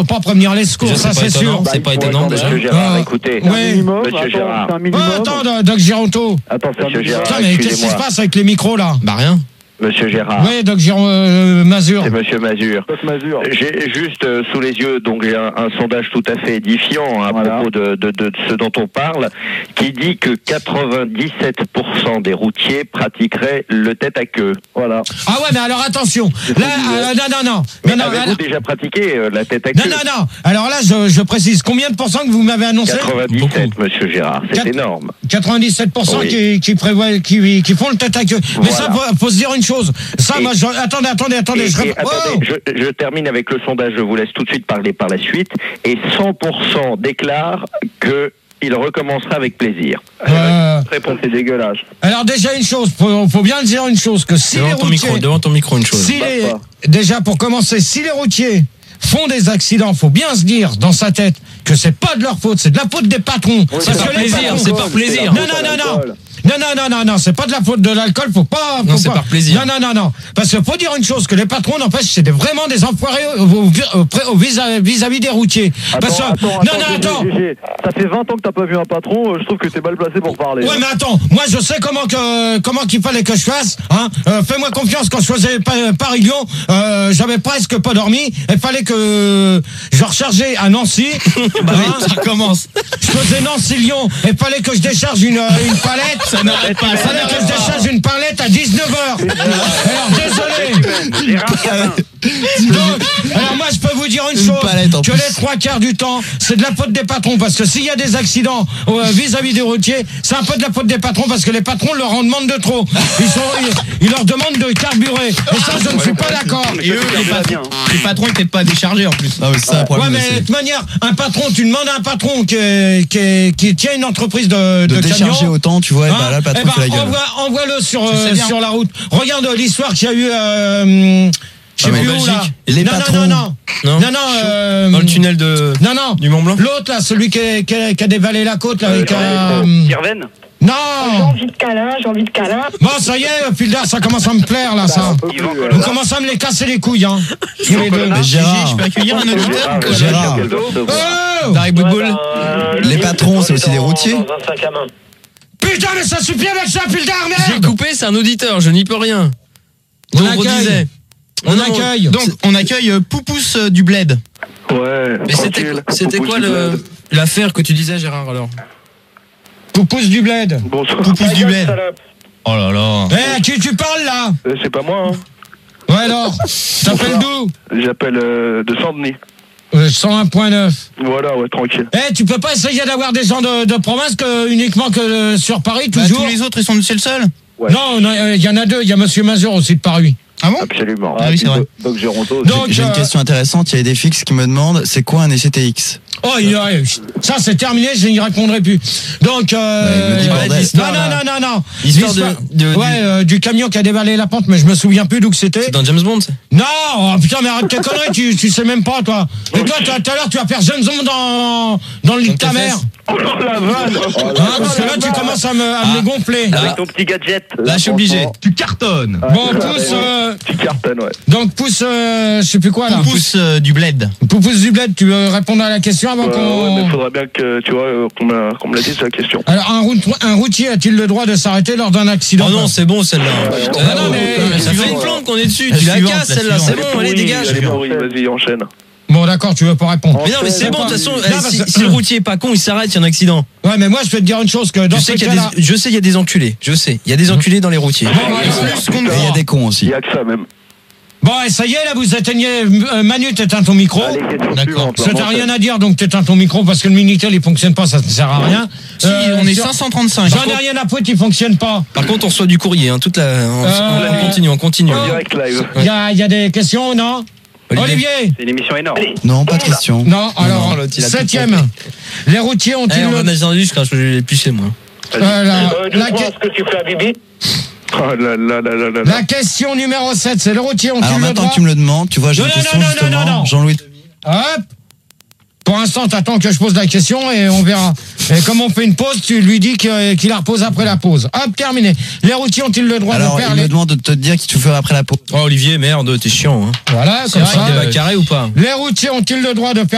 pas prévenir les secours, ça c'est sûr. C'est pas étonnant déjà. Monsieur Gérard, écoutez. Oui. Gérard. Attends, Doc Gironto. Monsieur Gérard, Putain, mais qu'est-ce qui se passe avec les micros là? Bah rien. Monsieur Gérard. Oui, Doc Mazur. C'est Monsieur Mazur. J'ai juste sous les yeux donc j'ai un sondage tout à fait édifiant à propos de ce dont on parle, qui dit que 97% des routiers pratiqueraient le tête à queue. Voilà. Ah ouais, mais alors attention. Là, non. Mais avez-vous déjà pratiqué la tête à queue? Non. Alors là, je précise. Combien de pourcents que vous m'avez annoncé? 97, Monsieur Gérard. C'est énorme. 97% qui prévoient, qui font le tête à queue. Mais ça, faut se dire une chose. Ça, moi, attendez. Je termine avec le sondage, je vous laisse tout de suite parler par la suite. Et 100% déclarent qu'il recommencera avec plaisir. Réponse est dégueulasse. Alors déjà une chose, faut bien dire une chose, que si les routiers... Devant ton micro, une chose. Déjà pour commencer, si les routiers font des accidents, faut bien se dire dans sa tête que c'est pas de leur faute, c'est de la faute des patrons. C'est par plaisir, c'est par plaisir. Non, c'est pas de la faute de l'alcool, faut pas... Non, c'est par plaisir. Non. Parce qu'il faut dire une chose, que les patrons, n'empêche, c'est vraiment des enfoirés vis-à-vis des routiers. Attends. Ça fait 20 ans que t'as pas vu un patron, je trouve que t'es mal placé pour parler. Ouais, mais attends, moi je sais comment qu'il fallait que je fasse, hein. Fais-moi confiance, quand je faisais Paris-Lyon, j'avais presque pas dormi, il fallait que je rechargeais à Nancy. Ça commence. Je faisais Nancy-Lyon, il fallait que je décharge une palette. Ça n'arrête pas. Il fallait que je décharge une palette à 19h. Alors désolé. Alors moi je peux vous dire une chose, que les 3/4 du temps c'est de la faute des patrons, parce que s'il y a des accidents vis-à-vis des routiers, c'est un peu de la faute des patrons, parce que les patrons leur en demandent de trop. Ils leur demandent de carburer, et ça je ne suis pas d'accord. Et eux, les patrons étaient pas déchargés en plus. Ah oui, c'est ça, ouais, mais de toute manière, un patron, tu demandes à un patron qui tient une entreprise de décharger camions, autant, tu vois, et bah là le patron fait la gueule. Envoie-le sur la route. Regarde l'histoire qu'il y a eu je sais plus où là. Les patrons. Non. Dans le tunnel du Mont Blanc. L'autre là, celui qui a dévalé la côte là avec Sirven. Non. J'ai envie de câlin. Bon, ça y est, Pildar, ça commence à me plaire là, ça. Vous commencez à me les casser les couilles, hein. Mais Gérard, je peux accueillir un auditeur. Gérard. Dari Boudboul. Les patrons, c'est aussi des routiers. Putain, mais ça suffit avec ça, Pildar, merde. J'ai coupé, c'est un auditeur, je n'y peux rien. Donc on disait. On accueille. Donc on accueille Poupous du Bled. Ouais. Mais c'était quoi l'affaire que tu disais, Gérard, alors? Poupous du Bled. Poupous du Bled. Oh là là. À qui tu parles là? C'est pas moi, hein. Ouais, alors. T'appelles d'où? J'appelle de Saint-Denis. 101.9. Voilà, ouais, tranquille. Tu peux pas essayer d'avoir des gens de province uniquement que sur Paris, toujours? Tous les autres, c'est le seul? Ouais. Non, il y en a deux. Il y a Monsieur Mazur aussi de Paris. Ah bon? Absolument. Ah oui, c'est vrai. Donc Géronto. J'ai une question intéressante, il y a des fixes qui me demandent, c'est quoi un ECTX? Oh, ça c'est terminé, je n'y répondrai plus. Donc, non. Histoire du camion qui a dévalé la pente, mais je me souviens plus d'où que c'était. C'est dans James Bond, ça? Non, oh, putain, mais arrête tes conneries, tu sais même pas, toi. Et toi, tout à l'heure, tu vas faire James Bond dans le lit de ta mère. Oh la vanne. Parce que là, tu commences à me gonfler. Avec ton petit gadget. Là, je suis obligé. Tu cartonnes. Bon, pousse. Tu cartonnes, ouais. Donc, pousse, je sais plus quoi, là. Poupous du Bled. Poupous du Bled, tu veux répondre à la question avant qu'on... Ouais, mais faudrait bien que, tu vois, qu'on me l'a dit, c'est la question. Alors, un routier a-t-il le droit de s'arrêter lors d'un accident? Oh non, c'est bon, celle-là. Non, mais ça fait une plante qu'on est dessus. Tu la casses, celle-là, c'est bon, allez, dégage. Vas-y, enchaîne. Bon, d'accord, tu veux pas répondre. Mais non, mais c'est bon, de toute façon, si le routier est pas con, il s'arrête, il y a un accident. Ouais, mais moi, je peux te dire une chose, que dans ce cas-là... Je sais, il y a des enculés. Je sais. Il y a des enculés dans les routiers. Et il y a des cons aussi. Il y a que ça, même. Bon, et ça y est, là, vous éteignez... Manu, t'éteins ton micro. D'accord. Ça t'as rien à dire, donc t'éteins ton micro, parce que le Minitel, il fonctionne pas, ça ne sert à rien. Si, on est 535. J'en ai rien à foutre, il fonctionne pas. Par contre, on reçoit du courrier, hein, on continue. Direct live. Il y a des questions, non? Olivier. C'est une émission énorme. Non, pas de question. Non, alors, 7e. Les routiers ont-ils on a entendu, je l'ai piché, moi. Ce que tu fais à Bibi. La question numéro 7, c'est les routiers ont-ils le droit... Alors maintenant que tu me le demandes, tu vois, j'ai une question justement, Jean-Louis. Hop. Pour l'instant, t'attends que je pose la question et on verra. Et comme on fait une pause, tu lui dis qu'il la repose après la pause. Hop, terminé. Les routiers ont-ils le droit de faire... Alors, il me demande de te dire qui tu feras après la pause. Oh, Olivier, merde, t'es chiant. Hein. Voilà, comme ça. C'est vrai, il est carré ou pas? Les routiers ont-ils le droit de faire...